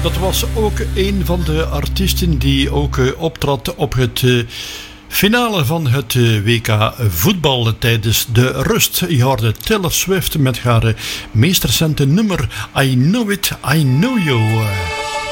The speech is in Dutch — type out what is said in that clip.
Dat was ook een van de artiesten die ook optrad op het finale van het WK voetbal tijdens de rust. Je hoorde Taylor Swift met haar meest recente nummer I Know It, I Know You.